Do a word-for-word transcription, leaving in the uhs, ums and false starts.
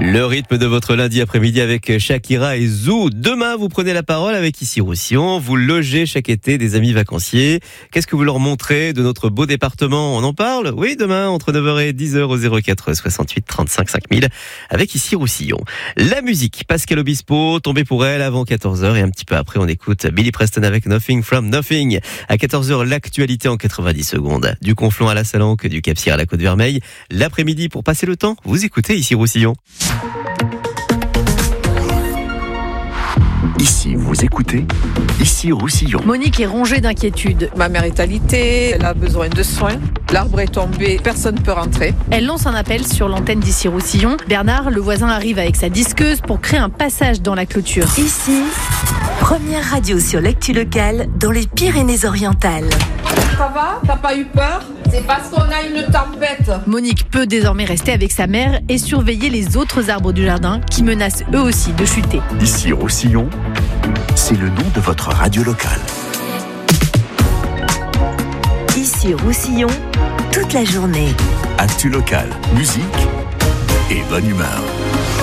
Le rythme de votre lundi après-midi avec Shakira et Zou. Demain, vous prenez la parole avec Ici Roussillon. Vous logez chaque été des amis vacanciers. Qu'est-ce que vous leur montrez de notre beau département? On en parle? Oui, demain, entre neuf heures et dix heures au zéro quatre soixante-huit trente-cinq cinq mille avec Ici Roussillon. La musique, Pascal Obispo, Tombé pour elle avant quatorze heures et un petit peu après, on écoute Billy Preston avec Nothing from Nothing. À quatorze heures, l'actualité en quatre-vingt-dix secondes. Du Conflent à la Salanque, du Cap-Cyr à la Côte-Vermeille. L'après-midi, pour passer le temps, vous écoutez Ici Roussillon. Ici, vous écoutez Ici Roussillon. Monique est rongée d'inquiétude. Ma mère est alitée, elle a besoin de soins. L'arbre est tombé, personne ne peut rentrer. Elle lance un appel sur l'antenne d'Ici Roussillon. Bernard, le voisin, arrive avec sa disqueuse pour créer un passage dans la clôture. Ici, première radio sur l'actu locale dans les Pyrénées-Orientales. Ça va? T'as pas eu peur? C'est parce qu'on a une tempête. Monique peut désormais rester avec sa mère et surveiller les autres arbres du jardin qui menacent eux aussi de chuter. Ici Roussillon, c'est le nom de votre radio locale. Ici Roussillon, toute la journée. Actu locale, musique et bonne humeur.